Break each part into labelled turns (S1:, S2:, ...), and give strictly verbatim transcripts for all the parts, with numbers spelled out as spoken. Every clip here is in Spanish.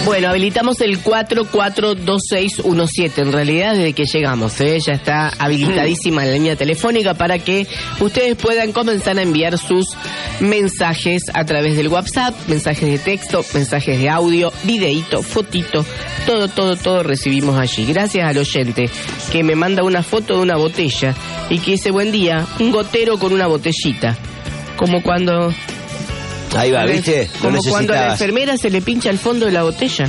S1: Bueno, habilitamos el cuatro cuatro dos seis uno siete, en realidad desde que llegamos, ¿eh? Ya está habilitadísima la línea telefónica para que ustedes puedan comenzar a enviar sus mensajes a través del WhatsApp, mensajes de texto, mensajes de audio, videíto, fotito, todo, todo, todo recibimos allí. Gracias al oyente que me manda una foto de una botella y que dice, buen día, un gotero con una botellita, como cuando...
S2: Ahí va, ¿viste?
S1: Como cuando a la enfermera se le pincha el fondo de la botella.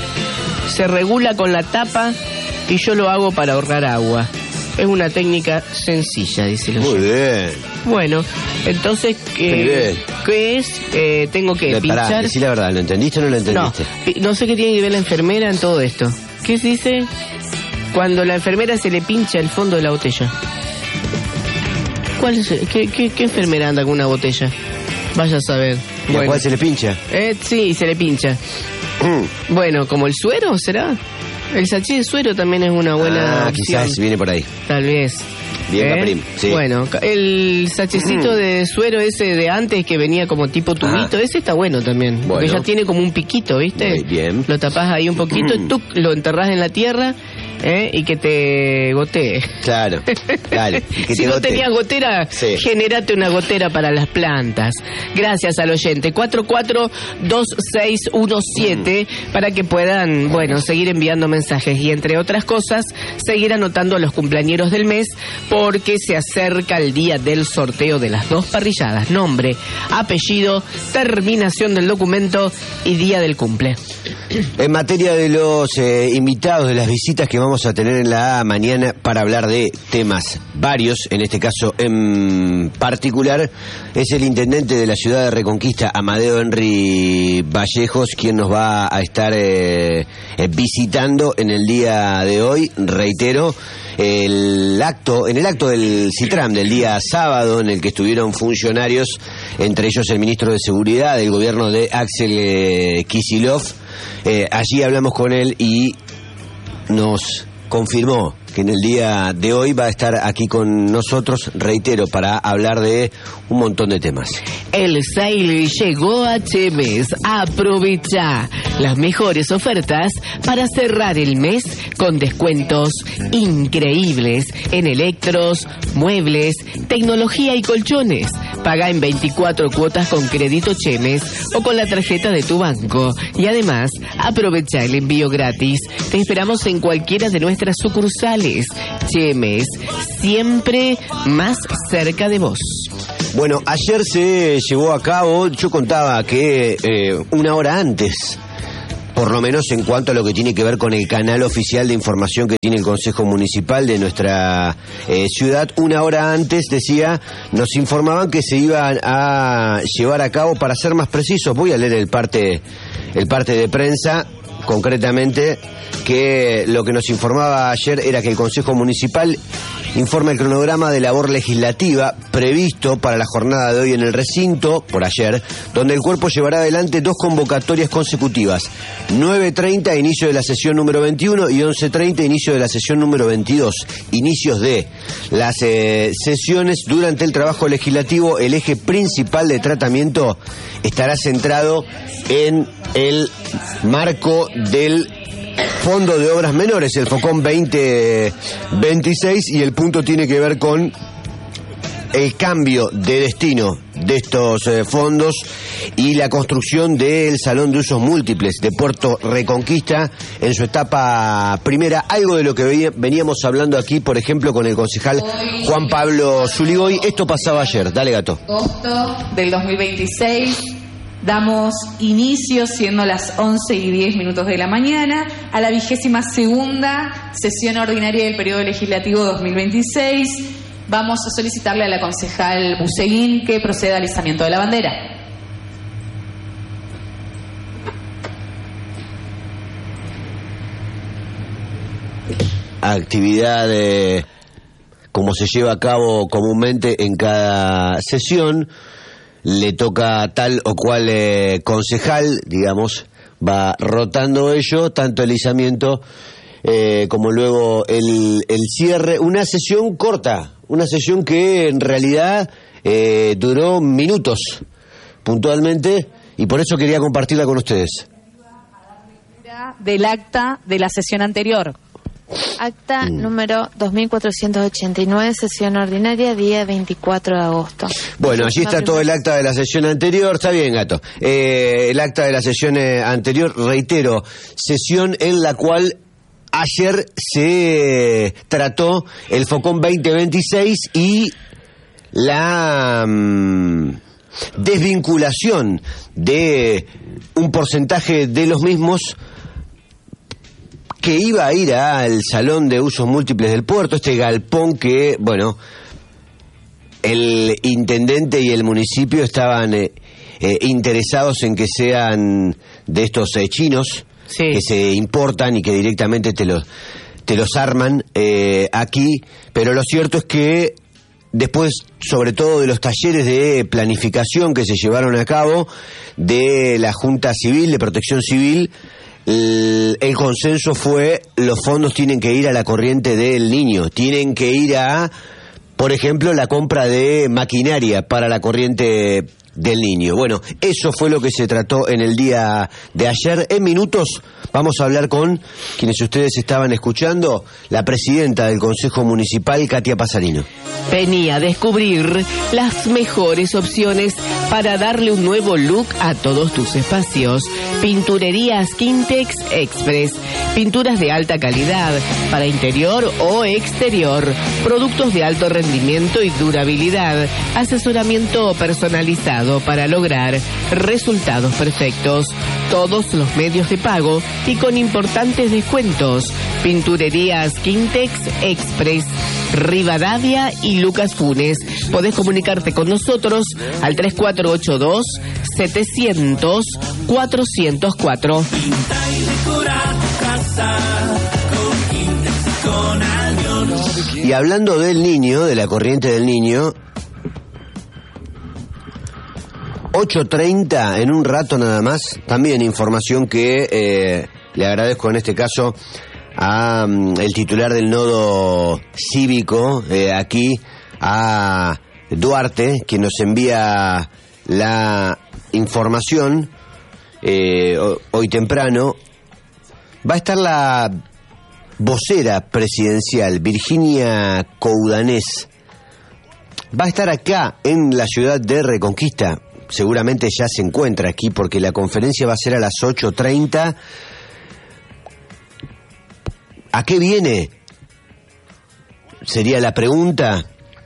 S1: Se regula con la tapa y yo lo hago para ahorrar agua. Es una técnica sencilla, dice el oyente.
S2: Muy bien.
S1: Bueno, entonces, ¿qué, ¿qué es? Eh, tengo que
S2: Le,
S1: pinchar...
S2: Pará, decí la verdad, ¿lo entendiste o no lo entendiste?
S1: No, no sé qué tiene que ver la enfermera en todo esto. ¿Qué se dice? Cuando la enfermera se le pincha el fondo de la botella. ¿Cuál es? ¿Qué, qué, qué enfermera anda con una botella? Vaya a saber.
S2: ¿Y
S1: Bueno.
S2: a cuál se le pincha?
S1: Eh, sí, se le pincha.
S2: Mm.
S1: Bueno, ¿como el suero será? El sachet de suero también es una buena
S2: ah,
S1: opción.
S2: quizás viene por ahí.
S1: Tal vez.
S2: Bien,
S1: ¿Eh?
S2: Caprim, sí.
S1: Bueno, el sachecito mm. de suero ese de antes que venía como tipo tubito, ah. ese está bueno también. Bueno. Porque ya tiene como un piquito, ¿viste?
S2: Muy bien.
S1: Lo tapás ahí un poquito, mm. tuc, lo enterrás en la tierra... ¿Eh? Y que te gotee.
S2: Claro, dale. Que
S1: si
S2: te
S1: no
S2: gotee.
S1: tenías gotera, sí. Genérate una gotera para las plantas. Gracias al oyente. cuatro cuatro dos seis uno siete mm. para que puedan, bueno, seguir enviando mensajes y entre otras cosas, seguir anotando a los cumpleañeros del mes porque se acerca el día del sorteo de las dos parrilladas. Nombre, apellido, terminación del documento y día del cumple.
S2: En materia de los eh, invitados, de las visitas que vamos a tener en la mañana para hablar de temas varios, en este caso en particular, es el intendente de la ciudad de Reconquista, Amadeo Henry Vallejos, quien nos va a estar eh, eh, visitando en el día de hoy. Reitero, el acto, en el acto del CITRAM del día sábado, en el que estuvieron funcionarios, entre ellos el ministro de Seguridad del gobierno de Axel eh, Kicillof. Eh, allí hablamos con él y nos confirmó que en el día de hoy va a estar aquí con nosotros, reitero, para hablar de un montón de temas.
S1: El sale llegó a Chemes. Aprovecha las mejores ofertas para cerrar el mes con descuentos increíbles en electros, muebles, tecnología y colchones. Paga en veinticuatro cuotas con crédito Chemes o con la tarjeta de tu banco. Y además, aprovecha el envío gratis. Te esperamos en cualquiera de nuestras sucursales. Chemes, siempre más cerca de vos.
S2: Bueno, ayer se llevó a cabo, yo contaba que eh, una hora antes, por lo menos en cuanto a lo que tiene que ver con el canal oficial de información que tiene el Consejo Municipal de nuestra eh, ciudad, una hora antes, decía, nos informaban que se iban a llevar a cabo, para ser más precisos, voy a leer el parte, el parte de prensa, concretamente, que lo que nos informaba ayer era que el Consejo Municipal informa el cronograma de labor legislativa previsto para la jornada de hoy en el recinto, por ayer, donde el cuerpo llevará adelante dos convocatorias consecutivas, nueve treinta, inicio de la sesión número veintiuno, y once treinta, inicio de la sesión número veintidós, inicios de las eh, sesiones. Durante el trabajo legislativo, el eje principal de tratamiento estará centrado en el marco del Fondo de Obras Menores, el FOCOM veinte veintiséis, y el punto tiene que ver con el cambio de destino de estos eh, fondos y la construcción del Salón de Usos Múltiples de Puerto Reconquista en su etapa primera, algo de lo que veníamos hablando aquí, por ejemplo, con el concejal Juan Pablo Zuligoy. Esto pasaba ayer. Dale, gato.
S3: Agosto del dos mil veintiséis. Damos inicio, siendo las once y diez minutos de la mañana, a la vigésima segunda sesión ordinaria del periodo legislativo dos mil veintiséis. Vamos a solicitarle a la concejal Buseguín que proceda al izamiento de la bandera.
S2: Actividad eh, como se lleva a cabo comúnmente en cada sesión. Le toca tal o cual eh, concejal, digamos, va rotando ello, tanto el izamiento eh, como luego el, el cierre. Una sesión corta, una sesión que en realidad eh, duró minutos puntualmente, y por eso quería compartirla con ustedes.
S3: copia del acta de la sesión anterior.
S4: Acta mm. número dos mil cuatrocientos ochenta y nueve, sesión ordinaria, día veinticuatro de agosto.
S2: Bueno, allí está todo el acta de la sesión anterior. Está bien, Gato. Eh, el acta de la sesión eh, anterior, reitero, sesión en la cual ayer se trató el Focón veinte veintiséis y la mmm, desvinculación de un porcentaje de los mismos que iba a ir al Salón de Usos Múltiples del Puerto, este galpón que, bueno, el intendente y el municipio estaban eh, eh, interesados en que sean de estos eh, chinos, sí, que se importan y que directamente te los, te los arman eh, aquí, pero lo cierto es que después, sobre todo de los talleres de planificación que se llevaron a cabo de la Junta Civil, de Protección Civil, el, el consenso fue: los fondos tienen que ir a la corriente del niño, tienen que ir a, por ejemplo, la compra de maquinaria para la corriente del niño. Bueno, eso fue lo que se trató en el día de ayer. En minutos vamos a hablar con quienes ustedes estaban escuchando, la presidenta del Consejo Municipal, Katia Pasarino.
S1: Venía a descubrir las mejores opciones para darle un nuevo look a todos tus espacios. Pinturerías Quintex Express. Pinturas de alta calidad para interior o exterior. Productos de alto rendimiento y durabilidad. Asesoramiento personalizado para lograr resultados perfectos. Todos los medios de pago y con importantes descuentos. Pinturerías Quintex Express, Rivadavia y Lucas Funes. Podés comunicarte con nosotros al tres cuatro ocho dos, setecientos, cuatrocientos cuatro.
S2: Y hablando del niño, de la corriente del niño, ocho treinta, en un rato nada más, también información que eh, le agradezco en este caso a um, el titular del nodo cívico eh, aquí, a Duarte, quien nos envía la información eh, hoy temprano. Va a estar la vocera presidencial, Virginia Coudanés. Va a estar acá en la ciudad de Reconquista. Seguramente ya se encuentra aquí porque la conferencia va a ser a las ocho treinta. ¿A qué viene? Sería la pregunta.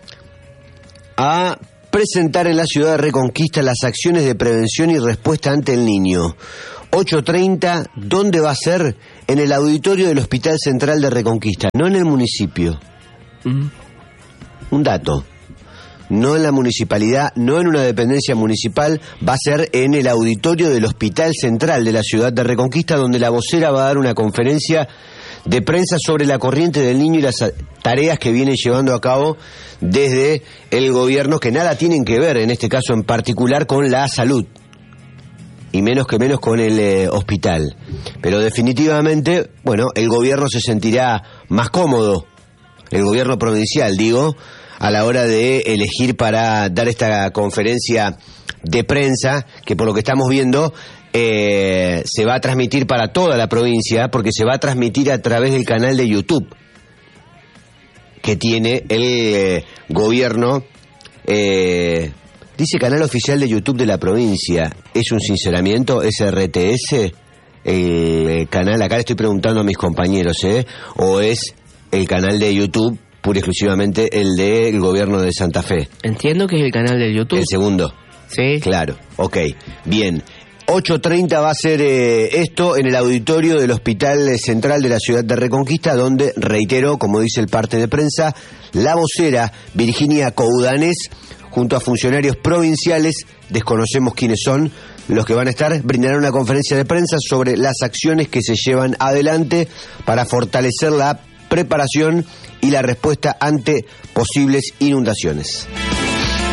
S2: A presentar en la ciudad de Reconquista las acciones de prevención y respuesta ante el niño. ocho treinta, ¿dónde va a ser? En el auditorio del Hospital Central de Reconquista, no en el municipio. Mm. Un dato. No en la municipalidad, no en una dependencia municipal, va a ser en el auditorio del Hospital Central de la ciudad de Reconquista, donde la vocera va a dar una conferencia de prensa sobre la corriente del niño y las tareas que vienen llevando a cabo desde el gobierno, que nada tienen que ver, en este caso en particular, con la salud, y menos que menos con el eh, hospital. Pero definitivamente, bueno, el gobierno se sentirá más cómodo, el gobierno provincial, digo, a la hora de elegir para dar esta conferencia de prensa, que por lo que estamos viendo eh, se va a transmitir para toda la provincia, porque se va a transmitir a través del canal de YouTube que tiene el eh, gobierno. Eh, dice canal oficial de YouTube de la provincia. ¿Es un sinceramiento? ¿Es R T S? El canal, acá le estoy preguntando a mis compañeros, ¿eh? ¿O es el canal de YouTube pura y exclusivamente el del gobierno de Santa Fe?
S1: Entiendo que es el canal de YouTube.
S2: El segundo.
S1: Sí.
S2: Claro, ok, bien. ocho treinta va a ser eh, esto en el auditorio del Hospital Central de la ciudad de Reconquista, donde, reitero, como dice el parte de prensa, la vocera Virginia Coudanés, junto a funcionarios provinciales, desconocemos quiénes son los que van a estar, brindarán una conferencia de prensa sobre las acciones que se llevan adelante para fortalecer la preparación y la respuesta ante posibles inundaciones.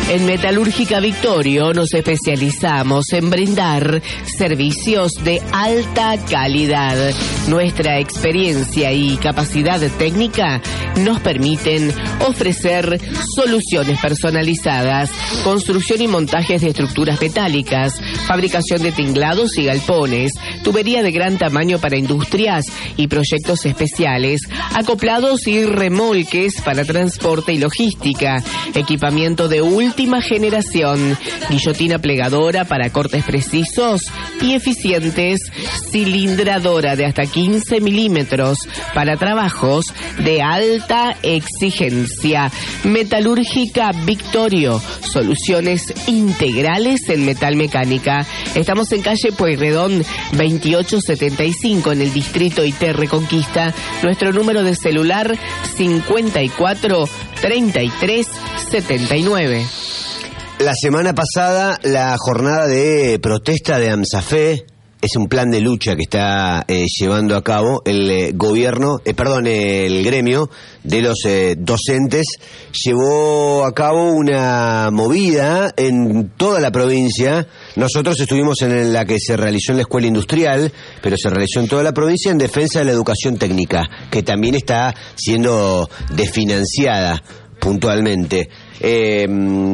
S1: En Metalúrgica Victorio nos especializamos en brindar servicios de alta calidad. Nuestra experiencia y capacidad técnica nos permiten ofrecer soluciones personalizadas, construcción y montajes de estructuras metálicas, fabricación de tinglados y galpones, tubería de gran tamaño para industrias y proyectos especiales, acoplados y remolques para transporte y logística, equipamiento de última generación, guillotina plegadora para cortes precisos y eficientes, cilindradora de hasta quince milímetros para trabajos de alta exigencia. Metalúrgica Victorio, soluciones integrales en metalmecánica. Estamos en calle Pueyrredón veintiocho setenta y cinco en el distrito I T Reconquista. Nuestro número de celular cincuenta y cuatro treinta y tres setenta y nueve.
S2: La semana pasada, la jornada de protesta de AMSAFE es un plan de lucha que está eh, llevando a cabo el eh, gobierno, eh, perdón, eh, el gremio de los eh, docentes. Llevó a cabo una movida en toda la provincia. Nosotros estuvimos en la que se realizó en la Escuela Industrial, pero se realizó en toda la provincia en defensa de la educación técnica, que también está siendo desfinanciada puntualmente. Eh,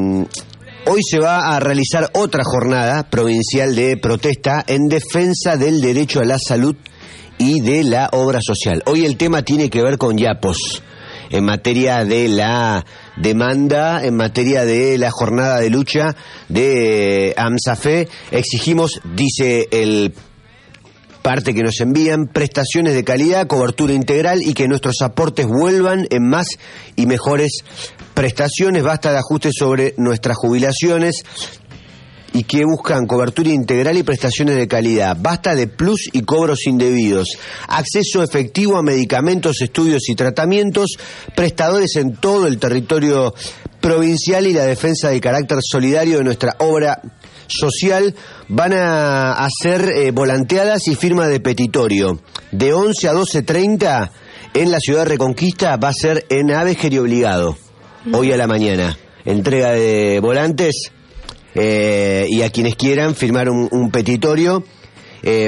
S2: Hoy se va a realizar otra jornada provincial de protesta en defensa del derecho a la salud y de la obra social. Hoy el tema tiene que ver con Yapos, en materia de la demanda, en materia de la jornada de lucha de AMSAFE. Exigimos, dice el parte que nos envían, prestaciones de calidad, cobertura integral y que nuestros aportes vuelvan en más y mejores prestaciones. Basta de ajustes sobre nuestras jubilaciones y que buscan cobertura integral y prestaciones de calidad. Basta de plus y cobros indebidos. Acceso efectivo a medicamentos, estudios y tratamientos, prestadores en todo el territorio provincial y la defensa del carácter solidario de nuestra obra social. Van a hacer eh, volanteadas y firma de petitorio. De once a doce treinta en la ciudad de Reconquista, va a ser en Avéjeri Obligado, hoy a la mañana. Entrega de volantes eh, y a quienes quieran firmar un, un petitorio. Eh,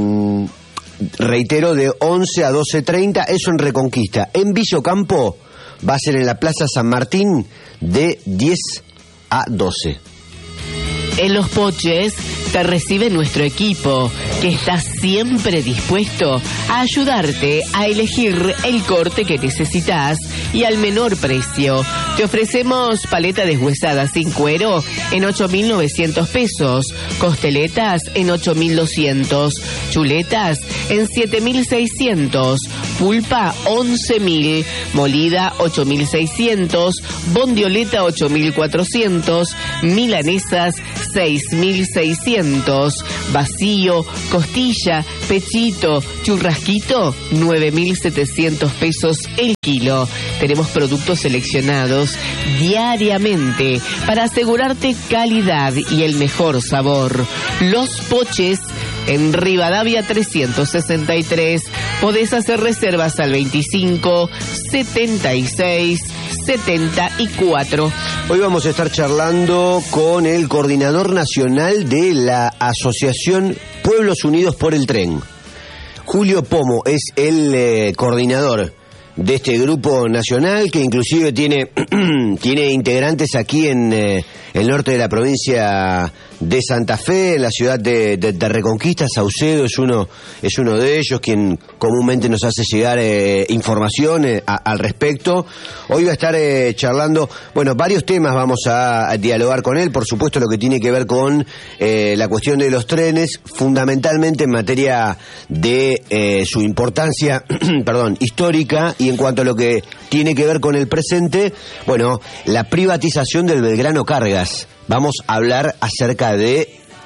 S2: reitero, de once a doce treinta, eso en Reconquista. En Villa Ocampo va a ser en la Plaza San Martín de diez a doce.
S1: En Los Poches te recibe nuestro equipo, que está siempre dispuesto a ayudarte a elegir el corte que necesitas y al menor precio. Te ofrecemos paleta deshuesada sin cuero en ocho mil novecientos pesos, costeletas en ocho mil doscientos, chuletas en siete mil seiscientos, pulpa once mil, molida ocho mil seiscientos, bondioleta ocho mil cuatrocientos, milanesas seis mil seiscientos, vacío, costilla, pechito, churrasquito, nueve mil setecientos pesos el kilo. Tenemos productos seleccionados diariamente para asegurarte calidad y el mejor sabor. Los Poches en Rivadavia trescientos sesenta y tres. Podés hacer reservas al veinticinco setenta y seis setenta y cuatro.
S2: Hoy vamos a estar charlando con el coordinador nacional de la Asociación Pueblos Unidos por el Tren. Julio Pomo es el eh, coordinador de este grupo nacional, que inclusive tiene tiene integrantes aquí en eh, el norte de la provincia de Santa Fe, en la ciudad de, de, de Reconquista. Saucedo es uno es uno de ellos, quien comúnmente nos hace llegar eh, información eh, a, al respecto. Hoy va a estar eh, charlando, bueno, varios temas vamos a, a dialogar con él, por supuesto lo que tiene que ver con eh, la cuestión de los trenes, fundamentalmente en materia de eh, su importancia, perdón, histórica, y en cuanto a lo que tiene que ver con el presente, bueno, la privatización del Belgrano Cargas. Vamos a hablar acerca de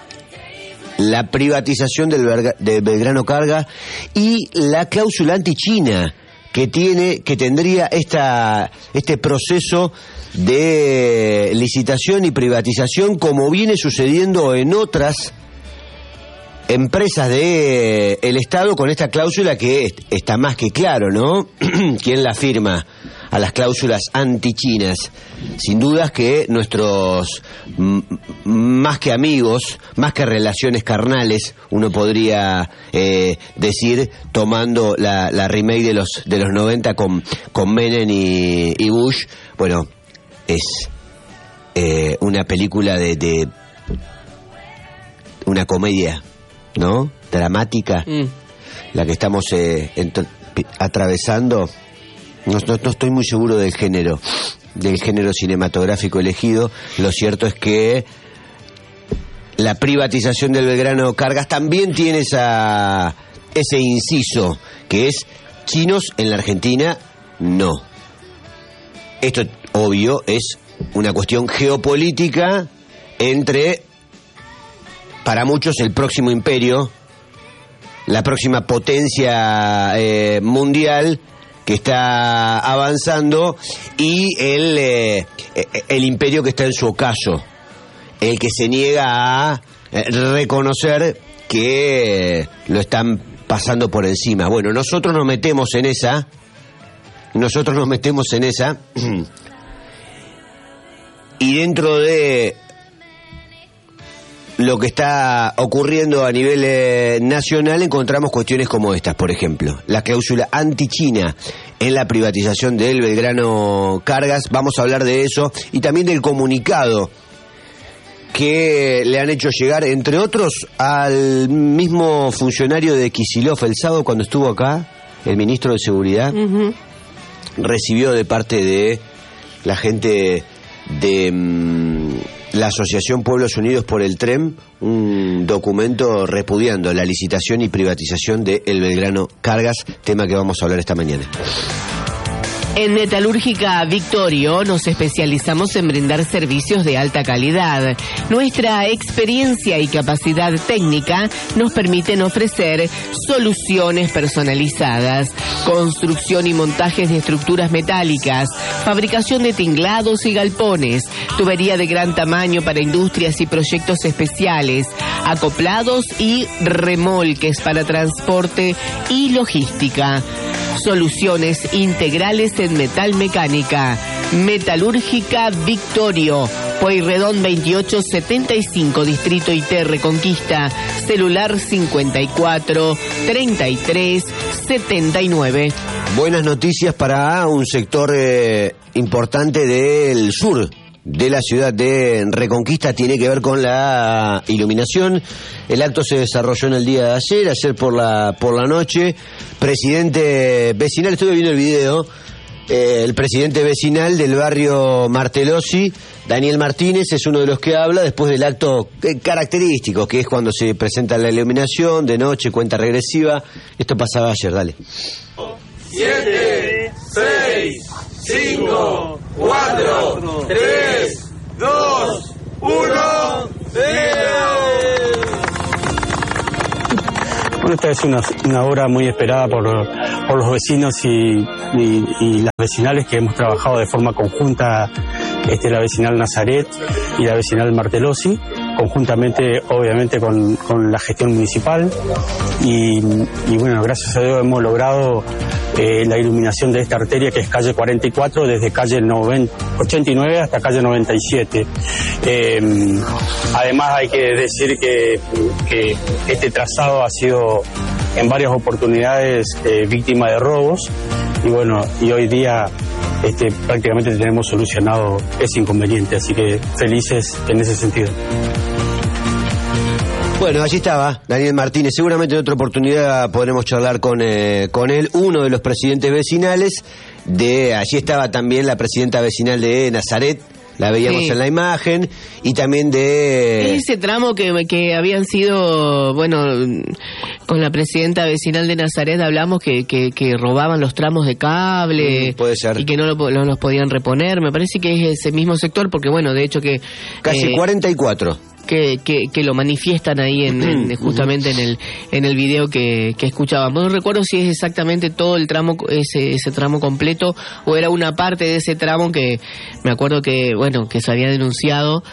S2: la privatización del, Belga, del Belgrano Cargas y la cláusula antichina que tiene, que tendría esta, este proceso de licitación y privatización, como viene sucediendo en otras empresas de eh, el Estado, con esta cláusula que está más que claro, ¿no? ¿Quién la firma? a las cláusulas antichinas. Sin dudas que nuestros, m- más que amigos, más que relaciones carnales, uno podría eh, decir, tomando la, la remake de los de los noventa con, con Menem y, y Bush, bueno, es eh, una película de, de una comedia, ¿no? Dramática, mm. la que estamos eh, ent- atravesando. No, no, no estoy muy seguro del género, del género cinematográfico elegido. Lo cierto es que la privatización del Belgrano Cargas también tiene esa, ese inciso, que es chinos en la Argentina, no. Esto, obvio, es una cuestión geopolítica entre, para muchos, el próximo imperio, la próxima potencia eh, mundial que está avanzando, y el, eh, el imperio que está en su ocaso, el que se niega a reconocer que lo están pasando por encima. Bueno, nosotros nos metemos en esa, nosotros nos metemos en esa, y dentro de lo que está ocurriendo a nivel eh, nacional encontramos cuestiones como estas, por ejemplo, la cláusula anti-China en la privatización del Belgrano Cargas. Vamos a hablar de eso y también del comunicado que le han hecho llegar, entre otros, al mismo funcionario de Kicillof el sábado cuando estuvo acá, el ministro de Seguridad. Uh-huh. Recibió de parte de la gente de mmm, la Asociación Pueblos Unidos por el Tren un documento repudiando la licitación y privatización de El Belgrano Cargas, tema que vamos a hablar esta mañana.
S1: En Metalúrgica Victorio nos especializamos en brindar servicios de alta calidad. Nuestra experiencia y capacidad técnica nos permiten ofrecer soluciones personalizadas, construcción y montajes de estructuras metálicas, fabricación de tinglados y galpones, tubería de gran tamaño para industrias y proyectos especiales, acoplados y remolques para transporte y logística. Soluciones integrales en metal mecánica. Metalúrgica Victorio. Pueyrredón veintiocho setenta y cinco, Distrito I T, Reconquista. Celular cincuenta y cuatro treinta y tres setenta y nueve.
S2: Buenas noticias para un sector eh, importante del sur de la ciudad de Reconquista, tiene que ver con la iluminación. El acto se desarrolló en el día de ayer, ayer por la por la noche. Presidente vecinal, estuve viendo el video, eh, el presidente vecinal del barrio Martelossi, Daniel Martínez, es uno de los que habla después del acto eh, característico, que es cuando se presenta la iluminación de noche, cuenta regresiva. Esto pasaba ayer, dale.
S5: Siete, seis, cinco, cuatro, tres, dos, uno, cero.
S6: Bueno, esta es una, una obra muy esperada por, por los vecinos y, y, y las vecinales que hemos trabajado de forma conjunta, este, la vecinal Nazaret y la vecinal Martelossi, conjuntamente obviamente con, con la gestión municipal, y, y bueno, gracias a Dios hemos logrado eh, la iluminación de esta arteria, que es calle cuarenta y cuatro, desde calle noventa, ochenta y nueve hasta calle noventa y siete. Eh, además hay que decir que, que este trazado ha sido en varias oportunidades eh, víctima de robos, y bueno, y hoy día este, prácticamente tenemos solucionado ese inconveniente, así que felices en ese sentido.
S2: Bueno, allí estaba Daniel Martínez. Seguramente en otra oportunidad podremos charlar con, eh, con él, uno de los presidentes vecinales. De allí estaba también la presidenta vecinal de Nazaret, la veíamos sí. en la imagen, y también de...
S1: Ese tramo que, que habían sido, bueno, con la presidenta vecinal de Nazaret hablamos que, que, que robaban los tramos de cable,
S2: mm, puede ser.
S1: Y que no, lo, no los podían reponer. Me parece que es ese mismo sector, porque bueno, de hecho que...
S2: Casi
S1: eh,
S2: cuarenta y cuatro.
S1: Que, que, que lo manifiestan ahí en, en justamente en el en el video que, que escuchábamos. No recuerdo si es exactamente todo el tramo, ese ese tramo completo, o era una parte de ese tramo que me acuerdo que bueno que se había denunciado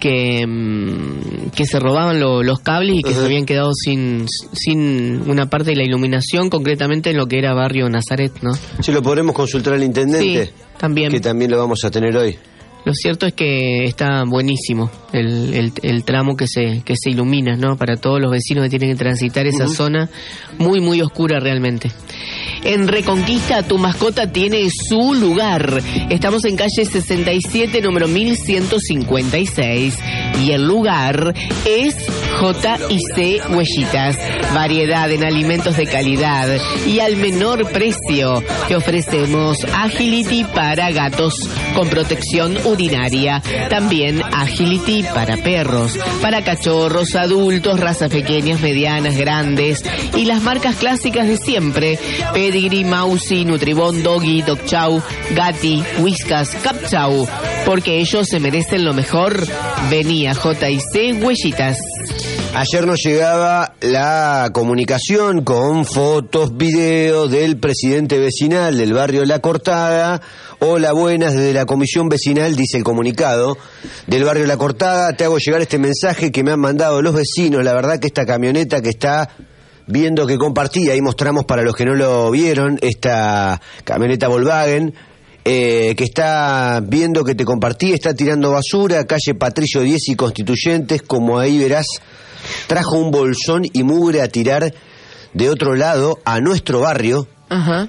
S1: que, que se robaban lo, los cables y que uh-huh. se habían quedado sin, sin una parte de la iluminación, concretamente en lo que era barrio Nazaret, ¿no?
S2: ¿Se lo podremos consultar al intendente?
S1: Sí, también.
S2: Que también lo vamos a tener hoy.
S1: Lo cierto es que está buenísimo el, el, el tramo que se que se ilumina, ¿no? Para todos los vecinos que tienen que transitar esa uh-huh. zona muy, muy oscura realmente. En Reconquista, tu mascota tiene su lugar. Estamos en calle sesenta y siete, número mil ciento cincuenta y seis. Y el lugar es J y C Huellitas. Variedad en alimentos de calidad y al menor precio. Te ofrecemos Agility para gatos con protección urinaria. También Agility para perros, para cachorros, adultos, razas pequeñas, medianas, grandes y las marcas clásicas de siempre. Pedigree, Mausi, Nutribón, Doggy, Dog Chow, Gatti, Whiskas, Cap Chow. Porque ellos se merecen lo mejor. Vení a J y C Huellitas.
S2: Ayer nos llegaba la comunicación con fotos, videos del presidente vecinal del barrio La Cortada. Hola, buenas, desde la comisión vecinal, dice el comunicado del barrio La Cortada. Te hago llegar este mensaje que me han mandado los vecinos. La verdad que esta camioneta que está viendo que compartí, ahí mostramos para los que no lo vieron, esta camioneta Volkswagen, eh, que está viendo que te compartí, está tirando basura, calle Patricio diez y Constituyentes, como ahí verás, trajo un bolsón y mugre a tirar de otro lado a nuestro barrio.
S1: Ajá.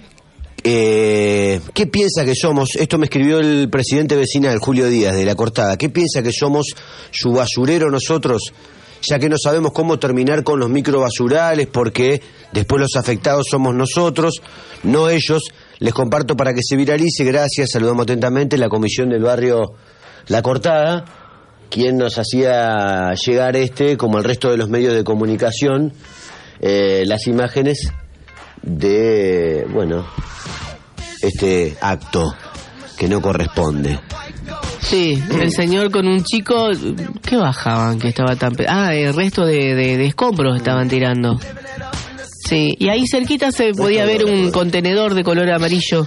S2: Eh, ¿Qué piensa que somos? Esto me escribió el presidente vecinal, Julio Díaz, de La Cortada. ¿Qué piensa que somos su basurero nosotros? Ya que no sabemos cómo terminar con los microbasurales, porque después los afectados somos nosotros, no ellos. Les comparto para que se viralice. Gracias, saludamos atentamente la comisión del barrio La Cortada, quien nos hacía llegar este, como el resto de los medios de comunicación, eh, las imágenes de, bueno, este acto que no corresponde.
S1: Sí, el señor con un chico, ¿qué bajaban? Que estaba tan... Pe- ah, el resto de, de, de escombros estaban tirando. Sí, y ahí cerquita se podía ver un contenedor de color amarillo,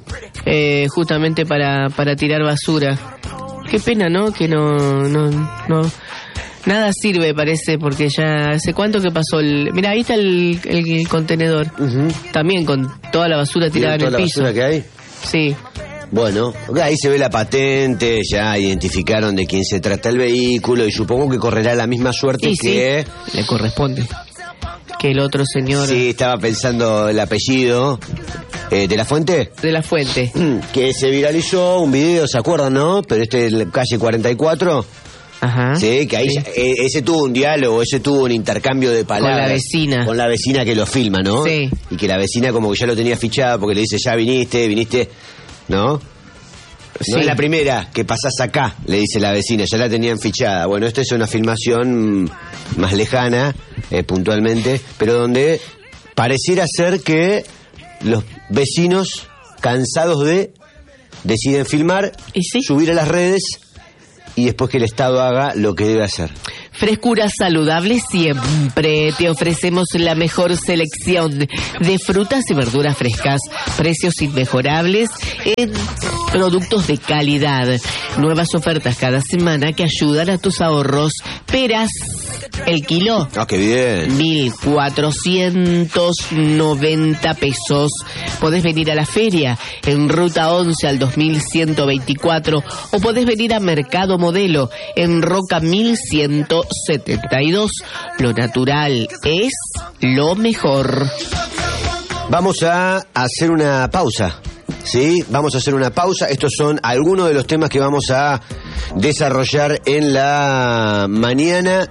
S1: eh, justamente para, para tirar basura. Qué pena, ¿no? Que no, no, no, nada sirve, parece, porque ya hace cuánto que pasó el... Mira, ahí está el, el contenedor, uh-huh. También con toda la basura tirada en el piso.
S2: ¿Toda la basura que hay?
S1: Sí.
S2: Bueno, ahí se ve la patente, ya identificaron de quién se trata el vehículo y supongo que correrá la misma suerte y que...
S1: Sí, le corresponde. Que el otro señor...
S2: Sí, estaba pensando el apellido. Eh, ¿De la Fuente?
S1: De la Fuente.
S2: Que se viralizó un video, ¿se acuerdan, no? Pero este es calle cuarenta y cuatro.
S1: Ajá.
S2: Sí, que ahí sí. Eh, ese tuvo un diálogo, ese tuvo un intercambio de palabras.
S1: Con la vecina.
S2: Con la vecina que lo filma, ¿no?
S1: Sí.
S2: Y que la vecina como que ya lo tenía fichado porque le dice, ya viniste, viniste... ¿No? Sí. No es la primera que pasás acá, le dice la vecina, ya la tenían fichada. Bueno, esta es una filmación más lejana, eh, puntualmente, pero donde pareciera ser que los vecinos, cansados de, deciden filmar,
S1: ¿Y sí?
S2: subir a las redes y después que el Estado haga lo que debe hacer.
S1: Frescura saludable siempre. Te ofrecemos la mejor selección de frutas y verduras frescas. Precios inmejorables en productos de calidad. Nuevas ofertas cada semana que ayudan a tus ahorros. Peras, el kilo.
S2: Ah, qué bien.
S1: mil cuatrocientos noventa pesos. Podés venir a la feria en Ruta once al dos mil ciento veinticuatro o podés venir a Mercado Modelo en Roca mil ciento setenta y dos. Lo natural es lo mejor.
S2: Vamos a hacer una pausa. Sí, vamos a hacer una pausa. Estos son algunos de los temas que vamos a desarrollar en la mañana.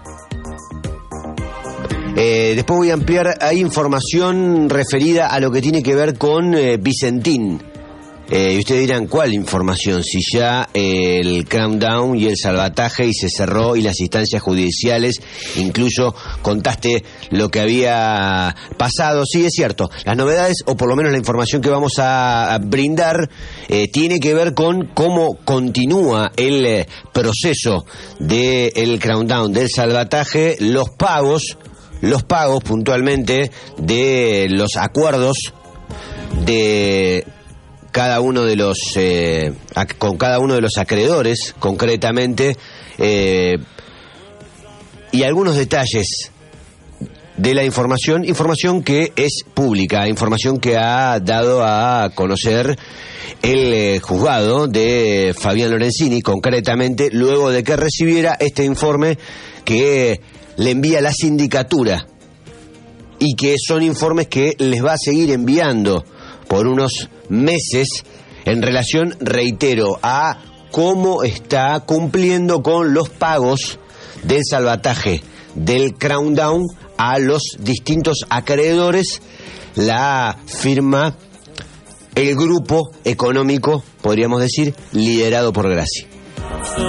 S2: Eh, después voy a ampliar, hay información referida a lo que tiene que ver con eh, Vicentín. Eh, y ustedes dirán, ¿cuál información? Si ya eh, el countdown y el salvataje y se cerró y las instancias judiciales, incluso contaste lo que había pasado. Sí, es cierto, las novedades, o por lo menos la información que vamos a, a brindar, eh, tiene que ver con cómo continúa el eh, proceso del countdown, del salvataje, los pagos, los pagos puntualmente de los acuerdos de... cada uno de los eh, ac- con cada uno de los acreedores, concretamente eh, y algunos detalles de la información, información que es pública, información que ha dado a conocer el eh, juzgado de Fabián Lorenzini, concretamente luego de que recibiera este informe que le envía la sindicatura y que son informes que les va a seguir enviando por unos meses en relación, reitero, a cómo está cumpliendo con los pagos del salvataje del Crown Down a los distintos acreedores, la firma, el grupo económico, podríamos decir, liderado por Grassi.